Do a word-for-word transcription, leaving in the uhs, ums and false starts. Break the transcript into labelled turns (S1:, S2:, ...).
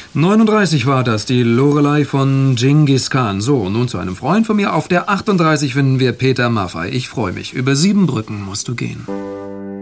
S1: neununddreißig war das, die Lorelei von Genghis Khan. So, nun zu einem Freund von mir. Auf der achtunddreißig finden wir Peter Maffay. Ich freue mich. Über sieben Brücken musst du gehen.